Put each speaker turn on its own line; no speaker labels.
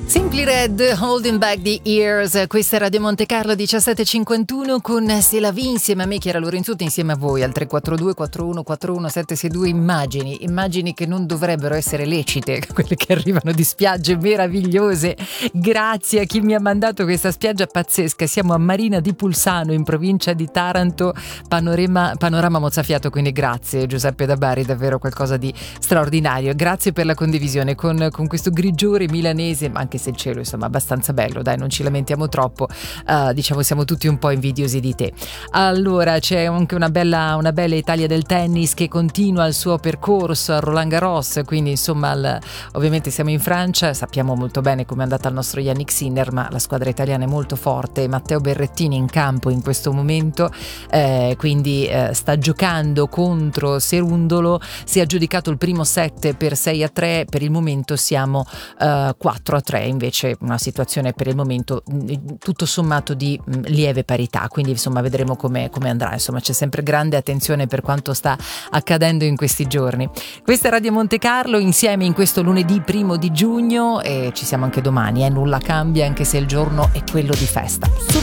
Simply Red, Holding Back the Years. Questa è Radio Monte Carlo 1751 con C'est la vie insieme a me, Chiara Lorenzutti, insieme a voi al 342 4141 762. Immagini che non dovrebbero essere lecite, quelle che arrivano di spiagge meravigliose. Grazie a chi mi ha mandato questa spiaggia pazzesca. Siamo a Marina di Pulsano, in provincia di Taranto, panorama mozzafiato, quindi grazie Giuseppe da Bari, davvero qualcosa di straordinario. Grazie per la condivisione con questo grigiore milanese, ma anche se il cielo insomma abbastanza bello, dai, non ci lamentiamo troppo, diciamo siamo tutti un po' invidiosi di te. Allora c'è anche una bella Italia del tennis che continua il suo percorso a Roland Garros, quindi insomma ovviamente siamo in Francia, sappiamo molto bene come è andata il nostro Yannick Sinner, ma la squadra italiana è molto forte. Matteo Berrettini in campo in questo momento, quindi sta giocando contro Cerundolo, si è aggiudicato il primo set per 6-3, per il momento siamo 4-3, invece una situazione per il momento tutto sommato di lieve parità, quindi insomma vedremo come andrà. Insomma c'è sempre grande attenzione per quanto sta accadendo in questi giorni. Questa è Radio Monte Carlo, insieme in questo lunedì 1 di giugno, e ci siamo anche domani, nulla cambia anche se il giorno è quello di festa.